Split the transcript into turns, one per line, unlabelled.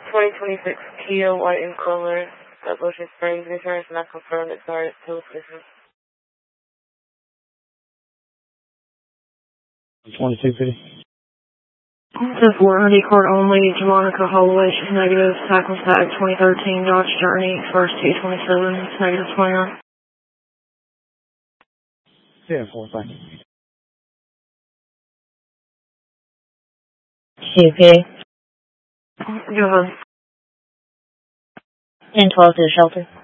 2026 Kia white in color at Ocean Springs. Insurance not confirmed. It started to assistance.
2250.
This is for ID card only. Jamonica Holloway, she's negative. Tackle tag 2013 Dodge Journey Express T27, it's negative 29.
Yeah, 4, thank you.
CP.
Go ahead.
1012 to the shelter.